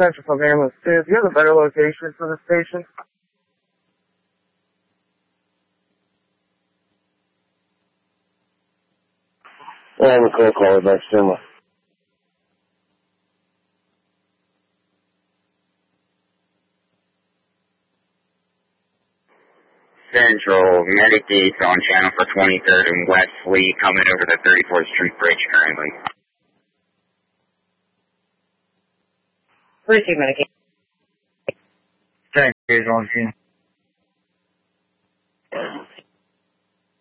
Central from Ambulance 2. Do you have a better location for the station? I'm a call caller by Sima. Central, Medicaid on channel for 23rd and Wesley, coming over the 34th Street Bridge currently. 32 Medicaid. Thank you, on scene.